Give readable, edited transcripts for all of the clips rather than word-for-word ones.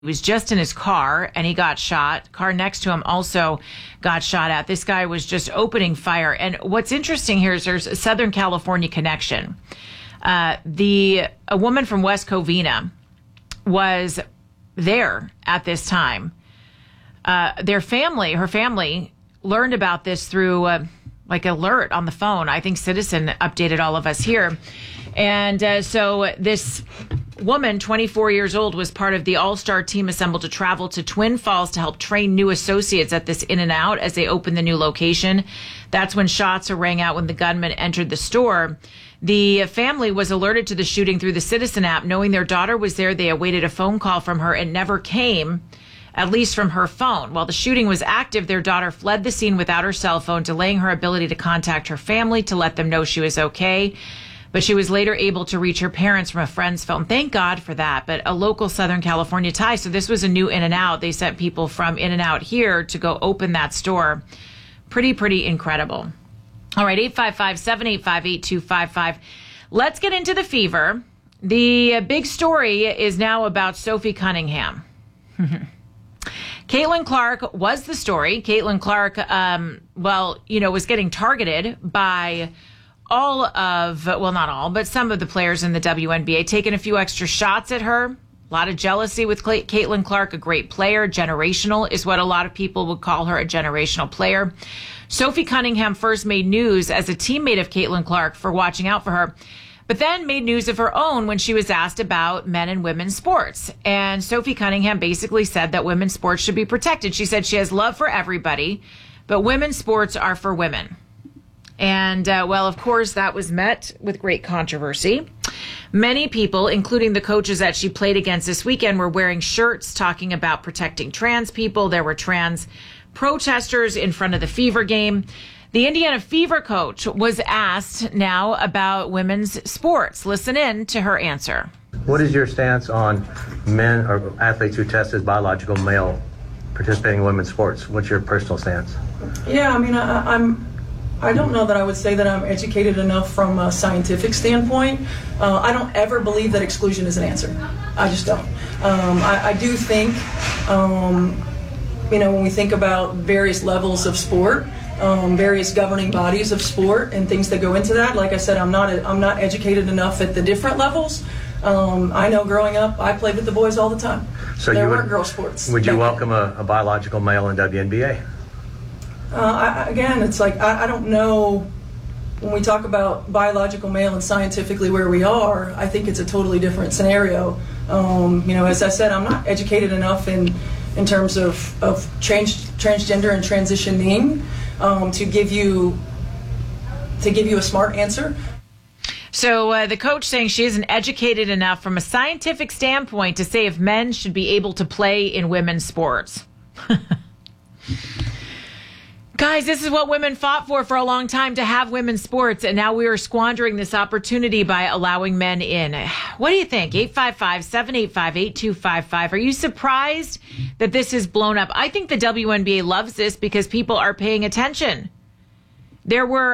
He was just in his car and he got shot. Car next to him also got shot at. This guy was just opening fire. And what's interesting here is there's a Southern California connection. A woman from West Covina was there at this time. Her family learned about this through alert on the phone. I think Citizen updated all of us here. And so this woman, 24 years old, was part of the all-star team assembled to travel to Twin Falls to help train new associates at this In-N-Out as they open the new location. That's when shots rang out when the gunman entered the store. The family was alerted to the shooting through the Citizen app. Knowing their daughter was there, they awaited a phone call from her and never came, at least from her phone. While the shooting was active, their daughter fled the scene without her cell phone, delaying her ability to contact her family to let them know she was okay. But she was later able to reach her parents from a friend's phone. Thank God for that. But a local Southern California tie. So this was a new In-N-Out. They sent people from In-N-Out here to go open that store. Pretty incredible. All right, 855-785-8255. Let's get into the fever. The big story is now about Sophie Cunningham. Caitlin Clark was the story. Caitlin Clark, was getting targeted by not all, but some of the players in the WNBA, taking a few extra shots at her. A lot of jealousy with Caitlin Clark, a great player. Generational is what a lot of people would call her, a generational player. Sophie Cunningham first made news as a teammate of Caitlin Clark for watching out for her, but then made news of her own when she was asked about men and women's sports. And Sophie Cunningham basically said that women's sports should be protected. She said she has love for everybody, but women's sports are for women. And, of course, that was met with great controversy. Many people, including the coaches that she played against this weekend, were wearing shirts talking about protecting trans people. There were trans protesters in front of the Fever game. The Indiana Fever coach was asked now about women's sports. Listen in to her answer. What is your stance on men or athletes who test as biological male participating in women's sports? What's your personal stance? Yeah, I mean, I don't know that I would say that I'm educated enough from a scientific standpoint. I don't ever believe that exclusion is an answer. I just don't. I do think, when we think about various levels of sport, various governing bodies of sport and things that go into that, like I said, I'm not educated enough at the different levels. I know growing up, I played with the boys all the time. So there weren't girl sports. Would you welcome a biological male in WNBA? It's like, I don't know, when we talk about biological male and scientifically where we are, I think it's a totally different scenario. As I said, I'm not educated enough in terms of transgender and transitioning to give you a smart answer. So the coach saying she isn't educated enough from a scientific standpoint to say if men should be able to play in women's sports. Guys, this is what women fought for a long time, to have women's sports, and now we are squandering this opportunity by allowing men in. What do you think? 855-785-8255. Are you surprised that this is blown up? I think the WNBA loves this because people are paying attention. There were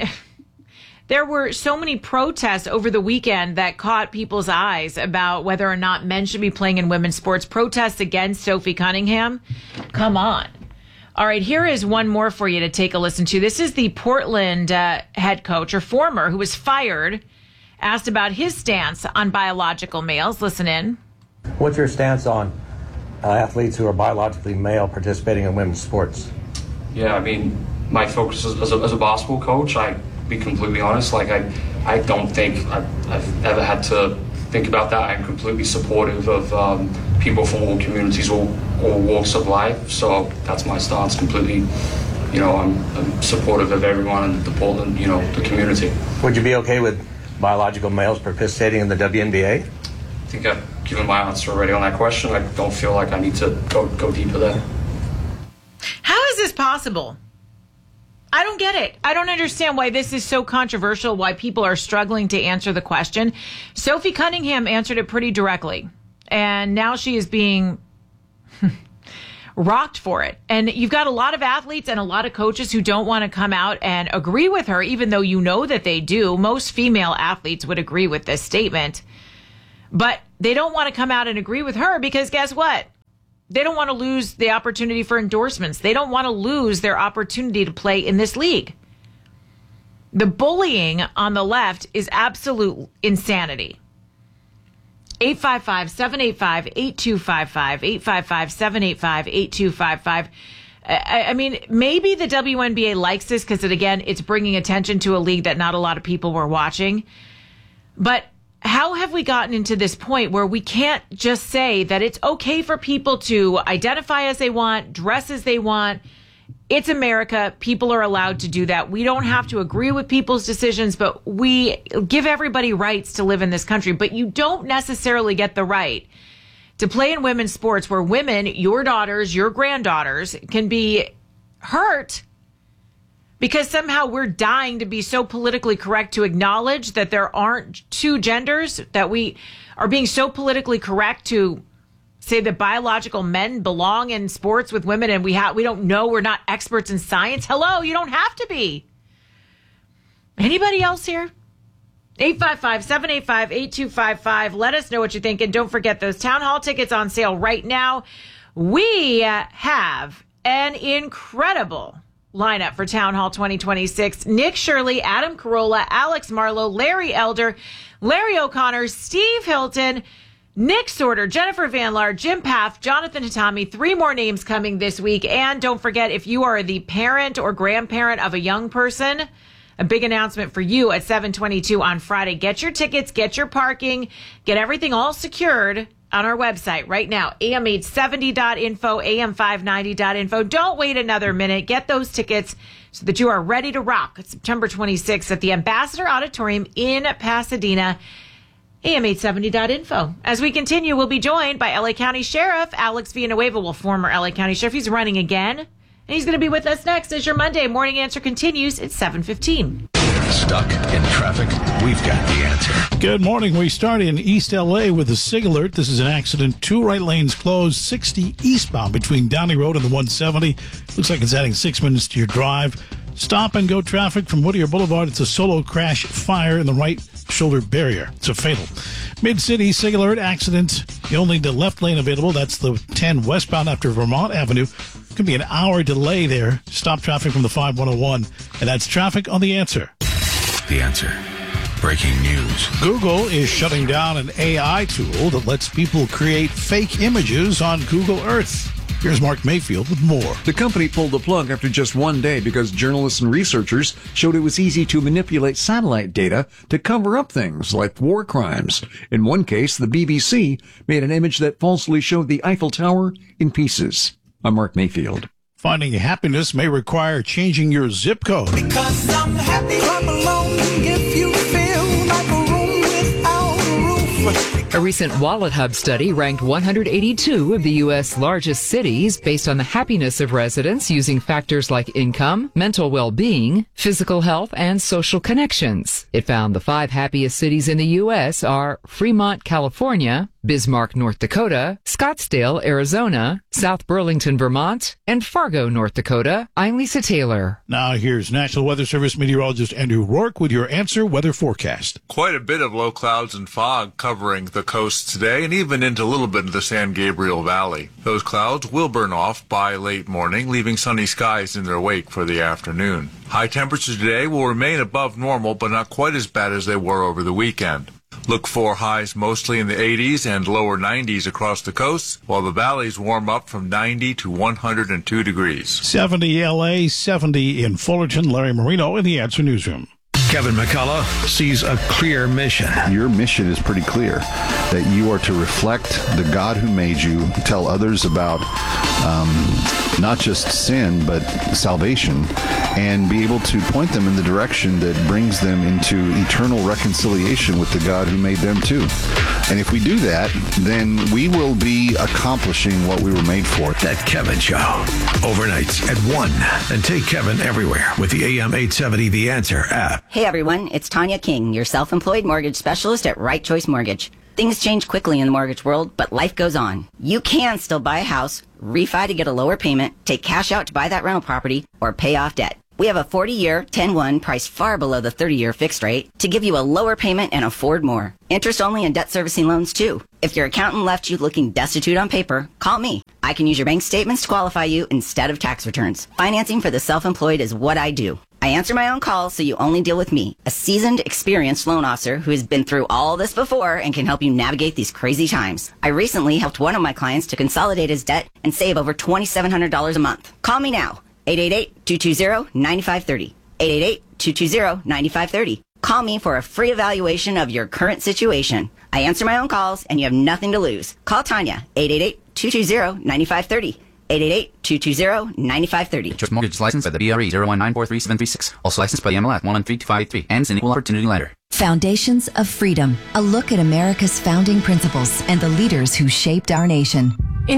so many protests over the weekend that caught people's eyes about whether or not men should be playing in women's sports. Protests against Sophie Cunningham. Come on. All right, here is one more for you to take a listen to. This is the Portland head coach, or former, who was fired, asked about his stance on biological males. Listen in. What's your stance on athletes who are biologically male participating in women's sports? Yeah, I mean, my focus as a basketball coach, I be completely honest, I don't think I've ever had to think about that. I'm completely supportive of people from all communities, all walks of life. So that's my stance completely. I'm supportive of everyone in the Portland, the community. Would you be okay with biological males participating in the WNBA? I think I've given my answer already on that question. I don't feel like I need to go deeper there. How is this possible? I don't get it. I don't understand why this is so controversial, why people are struggling to answer the question. Sophie Cunningham answered it pretty directly, and now she is being rocked for it. And you've got a lot of athletes and a lot of coaches who don't want to come out and agree with her, even though you know that they do. Most female athletes would agree with this statement, but they don't want to come out and agree with her because guess what? They don't want to lose the opportunity for endorsements. They don't want to lose their opportunity to play in this league. The bullying on the left is absolute insanity. 855-785-8255, 855-785-8255. I mean, maybe the WNBA likes this because, it's bringing attention to a league that not a lot of people were watching. But how have we gotten into this point where we can't just say that it's okay for people to identify as they want, dress as they want? It's America. People are allowed to do that. We don't have to agree with people's decisions, but we give everybody rights to live in this country. But you don't necessarily get the right to play in women's sports where women, your daughters, your granddaughters, can be hurt because somehow we're dying to be so politically correct to acknowledge that there aren't two genders, that we are being so politically correct to say that biological men belong in sports with women, and we don't know, we're not experts in science. Hello, you don't have to be. Anybody else here? 855-785-8255. Let us know what you think. And don't forget those town hall tickets on sale right now. We have an incredible lineup for Town Hall 2026. Nick Shirley, Adam Carolla, Alex Marlowe, Larry Elder, Larry O'Connor, Steve Hilton, Nick Sorter, Jennifer Van Laar, Jim Paff, Jonathan Hatami. 3 more names coming this week. And don't forget, if you are the parent or grandparent of a young person, a big announcement for you at 7:22 on Friday. Get your tickets, get your parking, get everything all secured on our website right now, am870.info, am590.info. Don't wait another minute. Get those tickets so that you are ready to rock. It's September 26th at the Ambassador Auditorium in Pasadena, am870.info. As we continue, we'll be joined by LA County Sheriff Alex Villanueva, former LA County Sheriff. He's running again. And he's going to be with us next as your Monday Morning Answer continues at 7:15. Stuck in traffic? We've got the answer. Good morning. We start in East L.A. with a SIG alert. This is an accident. 2 right lanes closed, 60 eastbound between Downey Road and the 170. Looks like it's adding 6 minutes to your drive. Stop and go traffic from Whittier Boulevard. It's a solo crash fire in the right shoulder barrier. It's a fatal. Mid-City SIG alert accident. Only the left lane available. That's the 10 westbound after Vermont Avenue. Could be an hour delay there. Stop traffic from the 5101. And that's traffic on The Answer. The Answer. Breaking news. Google is shutting down an AI tool that lets people create fake images on Google Earth. Here's Mark Mayfield with more. The company pulled the plug after just one day because journalists and researchers showed it was easy to manipulate satellite data to cover up things like war crimes. In one case, the BBC made an image that falsely showed the Eiffel Tower in pieces. I'm Mark Mayfield. Finding happiness may require changing your zip code. Because I'm happy, I'm alone if you feel like a room without a roof. A recent Wallet Hub study ranked 182 of the U.S. largest cities based on the happiness of residents using factors like income, mental well-being, physical health, and social connections. It found the 5 happiest cities in the U.S. are Fremont, California, Bismarck, North Dakota, Scottsdale, Arizona, South Burlington, Vermont, and Fargo, North Dakota. I'm Lisa Taylor. Now here's National Weather Service meteorologist Andrew Rourke with your Answer weather forecast. Quite a bit of low clouds and fog covering the coast today and even into a little bit of the San Gabriel Valley. Those clouds will burn off by late morning, leaving sunny skies in their wake for the afternoon. High temperatures today will remain above normal, but not quite as bad as they were over the weekend. Look for highs mostly in the 80s and lower 90s across the coast, while the valleys warm up from 90 to 102 degrees. 70 L.A., 70 in Fullerton. Larry Marino in the Answer Newsroom. Kevin McCullough sees a clear mission. Your mission is pretty clear, that you are to reflect the God who made you, tell others about not just sin, but salvation, and be able to point them in the direction that brings them into eternal reconciliation with the God who made them too. And if we do that, then we will be accomplishing what we were made for. That Kevin Show. Overnights at 1. And take Kevin everywhere with the AM 870 The Answer app. Hey everyone, it's Tanya King, your self-employed mortgage specialist at Right Choice Mortgage. Things change quickly in the mortgage world, but life goes on. You can still buy a house, refi to get a lower payment, take cash out to buy that rental property, or pay off debt. We have a 40-year, 10-1 priced far below the 30-year fixed rate to give you a lower payment and afford more. Interest only and debt servicing loans too. If your accountant left you looking destitute on paper, call me. I can use your bank statements to qualify you instead of tax returns. Financing for the self-employed is what I do. I answer my own calls, so you only deal with me, a seasoned, experienced loan officer who has been through all this before and can help you navigate these crazy times. I recently helped one of my clients to consolidate his debt and save over $2,700 a month. Call me now, 888-220-9530. 888-220-9530. Call me for a free evaluation of your current situation. I answer my own calls, and you have nothing to lose. Call Tanya, 888-220-9530. 888-220-9530. Choice Mortgage licensed by the BRE 019437336. Also licensed by the MLS 113253. Ends in equal opportunity lender. Foundations of Freedom. A look at America's founding principles and the leaders who shaped our nation. In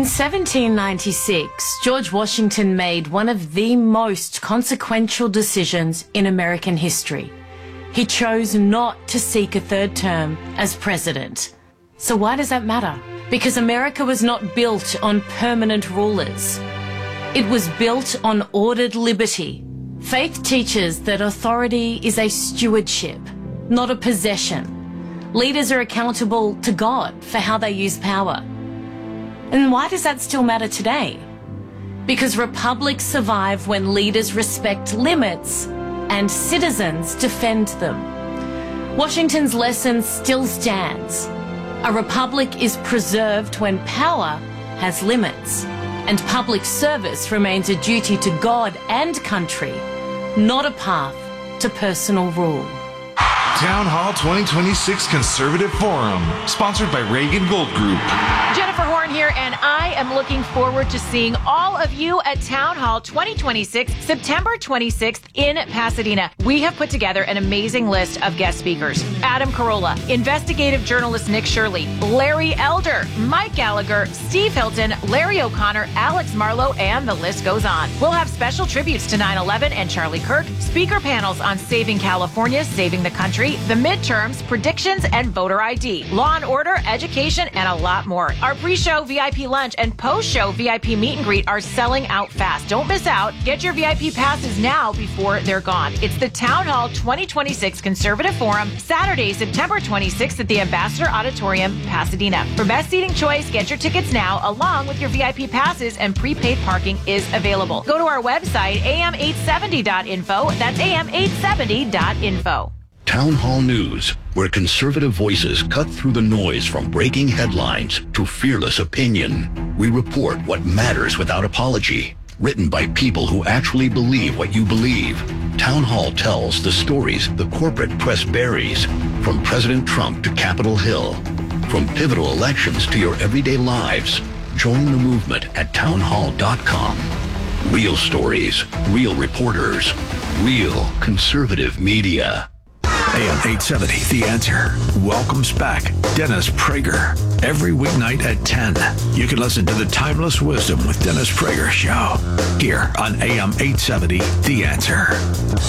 1796, George Washington made one of the most consequential decisions in American history. He chose not to seek a third term as president. So why does that matter? Because America was not built on permanent rulers. It was built on ordered liberty. Faith teaches that authority is a stewardship, not a possession. Leaders are accountable to God for how they use power. And why does that still matter today? Because republics survive when leaders respect limits and citizens defend them. Washington's lesson still stands. A republic is preserved when power has limits, and public service remains a duty to God and country, not a path to personal rule. Town Hall 2026 Conservative Forum, sponsored by Reagan Gold Group. Jennifer Horn here, and I am looking forward to seeing all of you at Town Hall 2026, September 26th in Pasadena. We have put together an amazing list of guest speakers. Adam Carolla, investigative journalist Nick Shirley, Larry Elder, Mike Gallagher, Steve Hilton, Larry O'Connor, Alex Marlowe, and the list goes on. We'll have special tributes to 9/11 and Charlie Kirk, speaker panels on saving California, saving the country, the midterms, predictions, and voter ID, law and order, education, and a lot more. Our pre-show VIP lunch and post-show VIP meet and greet are selling out fast. Don't miss out. Get your VIP passes now before they're gone. It's the Town Hall 2026 Conservative Forum, Saturday, September 26th at the Ambassador Auditorium, Pasadena. For best seating choice, get your tickets now along with your VIP passes, and prepaid parking is available. Go to our website, am870.info. That's am870.info. Town Hall News, where conservative voices cut through the noise from breaking headlines to fearless opinion. We report what matters without apology. Written by people who actually believe what you believe. Town Hall tells the stories the corporate press buries, from President Trump to Capitol Hill. From pivotal elections to your everyday lives. Join the movement at townhall.com. Real stories, real reporters, real conservative media. AM 870, The Answer, welcomes back Dennis Prager. Every weeknight at 10, you can listen to the Timeless Wisdom with Dennis Prager show here on AM 870, The Answer.